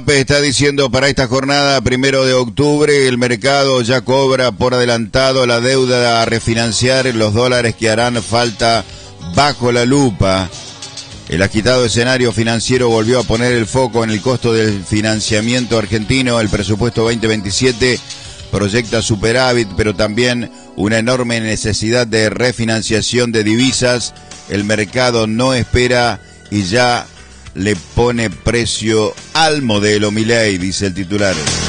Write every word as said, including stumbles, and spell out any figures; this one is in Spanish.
Está diciendo para esta jornada, primero de octubre, el mercado ya cobra por adelantado la deuda a refinanciar, los dólares que harán falta bajo la lupa. El agitado escenario financiero volvió a poner el foco en el costo del financiamiento argentino. El presupuesto veinte veintisiete proyecta superávit, pero también una enorme necesidad de refinanciación de divisas. El mercado no espera y ya le pone precio al modelo Milei, dice el titular.